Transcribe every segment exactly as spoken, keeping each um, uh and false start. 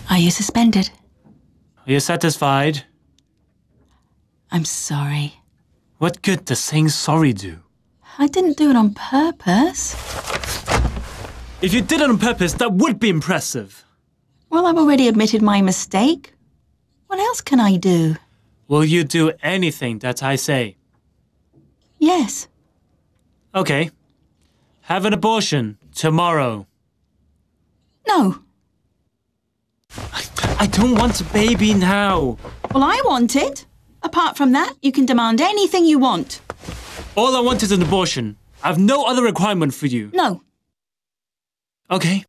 Are you suspended? Are you satisfied? I'm sorry. What good does saying sorry do? I didn't do it on purpose. If you did it on purpose, that would be impressive. Well, I've already admitted my mistake. What else can I do? Will you do anything that I say? Yes. Okay. Have an abortion tomorrow. No. I, I don't want a baby now. Well, I want it. Apart from that, you can demand anything you want. All I want is an abortion. I have no other requirement for you. No. Okay.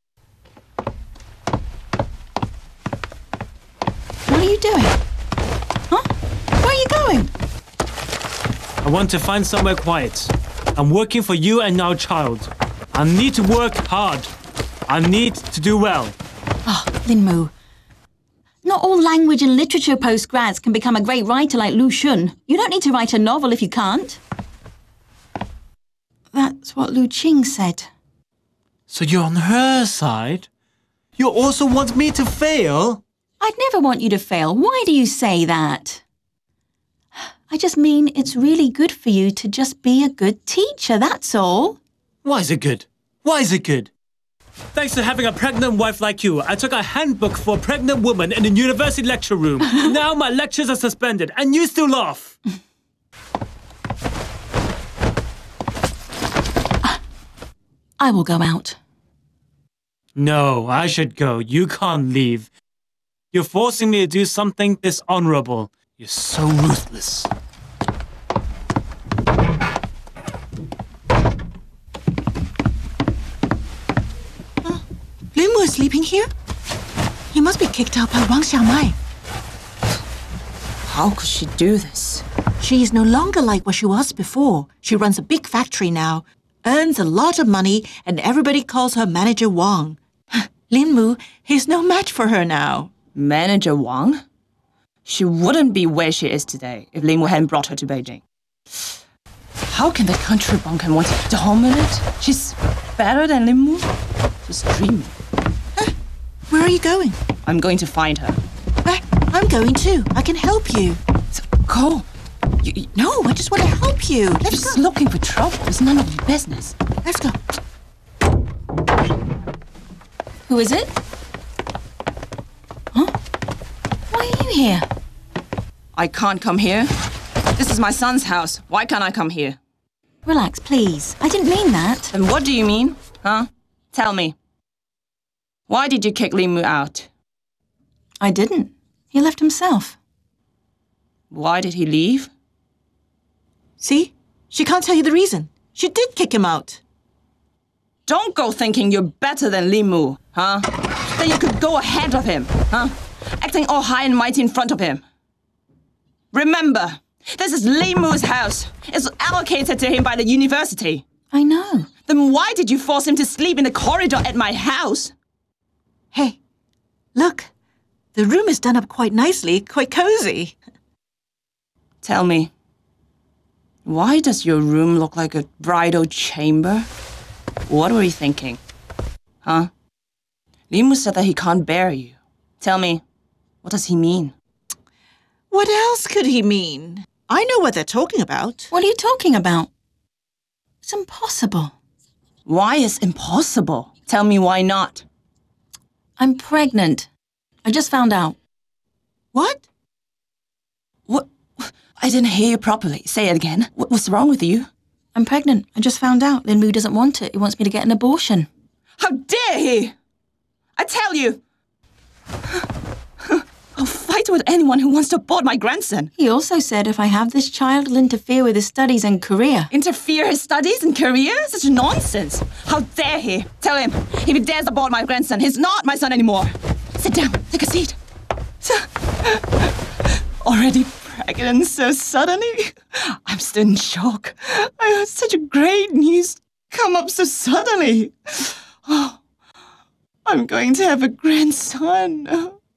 What are you doing? Huh? Where are you going? I want to find somewhere quiet. I'm working for you and our child. I need to work hard. I need to do well. Oh, Lin Mu. Not all language and literature postgrads can become a great writer like Lu Xun. You don't need to write a novel if you can't. That's what Lu Qing said. So you're on her side? You also want me to fail? I'd never want you to fail. Why do you say that? I just mean it's really good for you to just be a good teacher, that's all. Why is it good? Why is it good? Thanks to having a pregnant wife like you, I took a handbook for a pregnant woman in the university lecture room. Now my lectures are suspended, and you still laugh. I will go out. No, I should go. You can't leave. You're forcing me to do something dishonorable. You're so ruthless. Lin Mu is sleeping here? He must be kicked out by Wang Xiaomai. How could she do this? She is no longer like what she was before. She runs a big factory now, earns a lot of money, and everybody calls her Manager Wang. Lin Mu, he's no match for her now. Manager Wang? She wouldn't be where she is today if Lin Mu hadn't brought her to Beijing. How can the country bumpkin want to dominate? She's better than Lin Mu? She's dreaming. Huh? Where are you going? I'm going to find her. Uh, I'm going too. I can help you. So, go. You, you, no, I just want to help you. Let's She's go. looking for trouble. It's none of your business. Let's go. Who is it? Huh? Why are you here? I can't come here. This is my son's house. Why can't I come here? Relax, please. I didn't mean that. Then what do you mean? Huh? Tell me. Why did you kick Lin Mu out? I didn't. He left himself. Why did he leave? See? She can't tell you the reason. She did kick him out. Don't go thinking you're better than Lin Mu, huh? That you could go ahead of him, huh? Acting all high and mighty in front of him. Remember, this is Lin Mu's house. It's allocated to him by the university. I know. Then why did you force him to sleep in the corridor at my house? Hey, look. The room is done up quite nicely, quite cozy. Tell me, why does your room look like a bridal chamber? What were you thinking? Huh? Lin Mu said that he can't bear you. Tell me, what does he mean? What else could he mean? I know what they're talking about. What are you talking about? It's impossible. Why is impossible? Tell me why not. I'm pregnant. I just found out. What? What? I didn't hear you properly. Say it again. What, what's wrong with you? I'm pregnant. I just found out. Lin Mu doesn't want it. He wants me to get an abortion. How dare he! I tell you! I'll fight with anyone who wants to abort my grandson. He also said if I have this child, it'll interfere with his studies and career. Interfere his studies and career? Such nonsense. How dare he? Tell him, if he dares abort my grandson, he's not my son anymore. Sit down. Take a seat. Already pregnant so suddenly? I'm still in shock. I heard such a great news come up so suddenly. Oh, I'm going to have a grandson.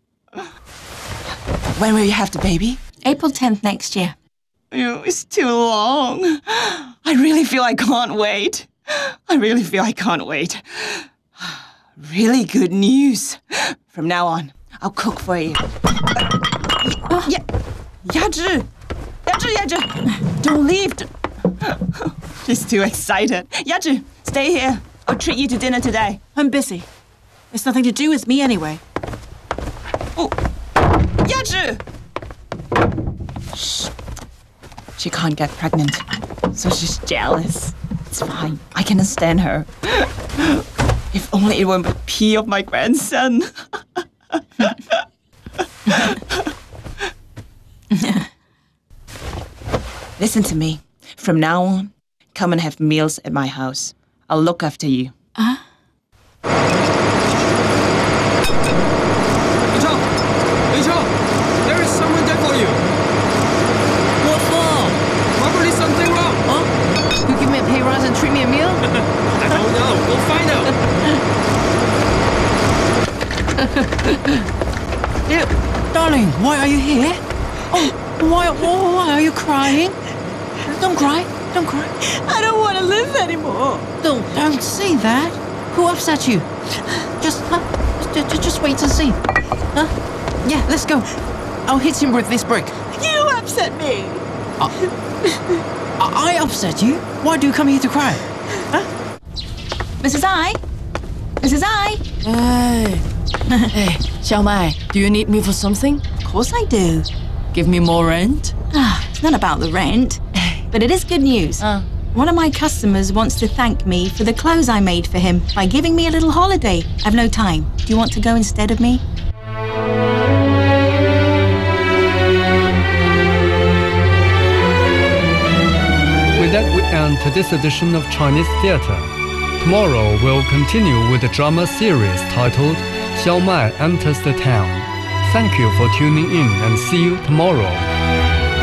When will you have the baby? April tenth next year. Oh, it's too long. I really feel I can't wait. I really feel I can't wait. Really good news. From now on, I'll cook for you. Uh, yeah, Yazhi, Yazhi, Yazhi, don't leave. She's too excited. Yazhi, stay here. I'll treat you to dinner today. I'm busy. It's nothing to do with me anyway. Oh, Yazhi! Shh. She can't get pregnant, so she's jealous. It's fine. I can understand her. If only it were the pee of my grandson. Listen to me. From now on, come and have meals at my house. I'll look after you. Uh? Rachel! Rachel! There is someone there for you. What for? Probably something wrong. Huh? You give me a pay rise and treat me a meal? I don't know. We'll find out. Yeah, darling, why are you here? Oh, why, why, why are you crying? Don't cry, don't cry. I don't want to live anymore. Don't, don't say that. Who upset you? Just, huh? Just, just, just wait and see. Huh? Yeah, let's go. I'll hit him with this brick. You upset me. I, I upset you? Why do you come here to cry? Huh? Missus I? Missus I? Hey, hey, Xiao Mai, do you need me for something? Of course I do. Give me more rent? Ah, it's not about the rent, but it is good news. Uh. One of my customers wants to thank me for the clothes I made for him by giving me a little holiday. I've no time. Do you want to go instead of me? With that, we end today's edition of Chinese Theatre. Tomorrow, we'll continue with the drama series titled Xiao Mai Enters the Town. Thank you for tuning in and see you tomorrow.